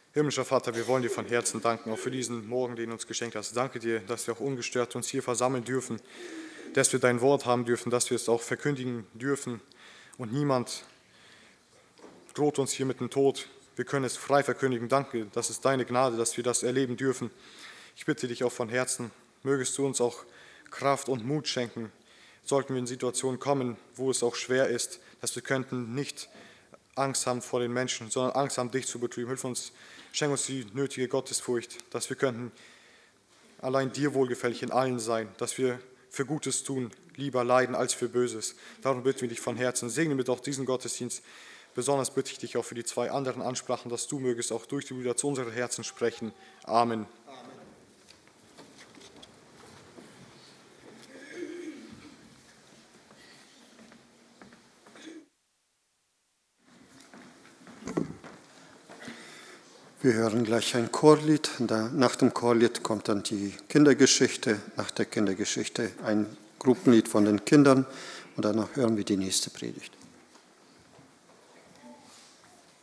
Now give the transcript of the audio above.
Himmlischer Vater, wir wollen dir von Herzen danken, auch für diesen Morgen, den du uns geschenkt hast. Danke dir, dass wir auch ungestört uns hier versammeln dürfen, dass wir dein Wort haben dürfen, dass wir es auch verkündigen dürfen und niemand droht uns hier mit dem Tod. Wir können es frei verkündigen. Danke, das ist deine Gnade, dass wir das erleben dürfen. Ich bitte dich auch von Herzen, mögest du uns auch Kraft und Mut schenken, sollten wir in Situationen kommen, wo es auch schwer ist, dass wir könnten nicht Angst haben vor den Menschen, sondern Angst haben, dich zu betrüben. Hilf uns, schenk uns die nötige Gottesfurcht, dass wir könnten allein dir wohlgefällig in allen sein, dass wir für Gutes tun, lieber leiden als für Böses. Darum bitten wir dich von Herzen. Segne mit auch diesen Gottesdienst. Besonders bitte ich dich auch für die 2 anderen Ansprachen, dass du mögest auch durch die Brüder zu unseren Herzen sprechen. Amen. Wir hören gleich ein Chorlied. Nach dem Chorlied kommt dann die Kindergeschichte. Nach der Kindergeschichte ein Gruppenlied von den Kindern. Und danach hören wir die nächste Predigt.